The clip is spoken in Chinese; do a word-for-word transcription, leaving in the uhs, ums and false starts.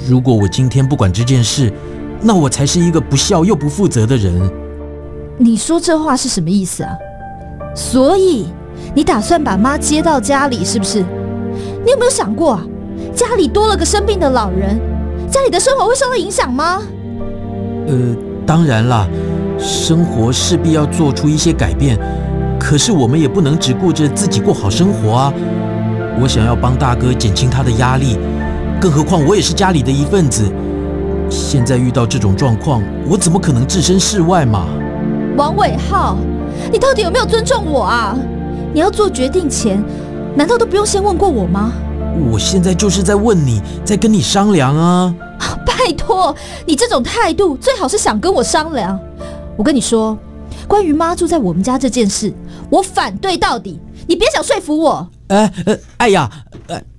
如果我今天不管这件事，那我才是一个不孝又不负责的人。 你说这话是什么意思啊？所以你打算把妈接到家里是不是？你有没有想过啊，家里多了个生病的老人，家里的生活会受到影响吗？ 呃，当然啦，生活势必要做出一些改变，可是我们也不能只顾着自己过好生活啊。我想要帮大哥减轻他的压力，更何况我也是家里的一份子。现在遇到这种状况，我怎么可能置身事外嘛？ 王伟浩，你到底有没有尊重我啊？你要做决定前，难道都不用先问过我吗？ 我现在就是在问你，在跟你商量啊。 拜托，你这种态度最好是想跟我商量。我跟你说，关于妈住在我们家这件事，我反对到底，你别想说服我。 哎呃，哎呀，呃